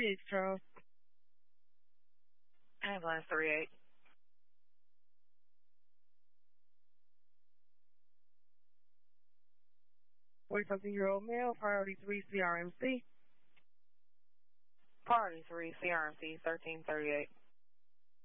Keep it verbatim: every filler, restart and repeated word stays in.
six, Charles. Ambulance three eight. forty-something-year-old male, priority three, C R M C. Priority three, C R M C, thirteen thirty-eight.